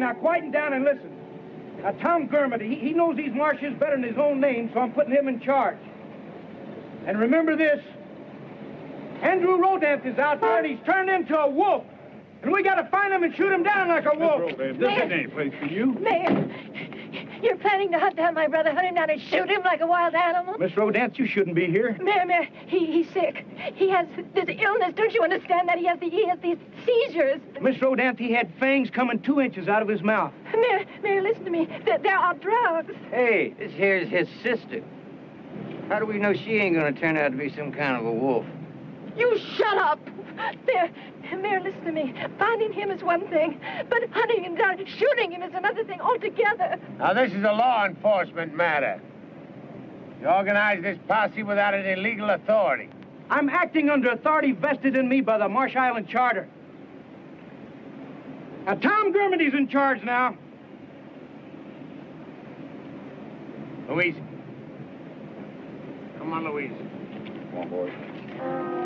now quieten down and listen. Now, Tom Germody, he knows these marshes better than his own name, so I'm putting him in charge. And remember this, Andrew Rodent is out there, and he's turned into a wolf. And we gotta find him and shoot him down like a wolf. This is any place for you. Mayor, you're planning to hunt down my brother, hunt him down and shoot him like a wild animal? Miss Rodent, you shouldn't be here. Mayor, he's sick. He has this illness. Don't you understand that? He has these seizures. Miss Rodent, he had fangs coming 2 inches out of his mouth. Mayor, listen to me. There are drugs. Hey, this here's his sister. How do we know she ain't gonna turn out to be some kind of a wolf? You shut up. Mayor, listen to me. Finding him is one thing, but hunting him down and shooting him is another thing altogether. Now, this is a law enforcement matter. You organize this posse without any legal authority. I'm acting under authority vested in me by the Marsh Island Charter. Now, Tom Germody's in charge now. Louise. Come on, Louise. Come on, boys.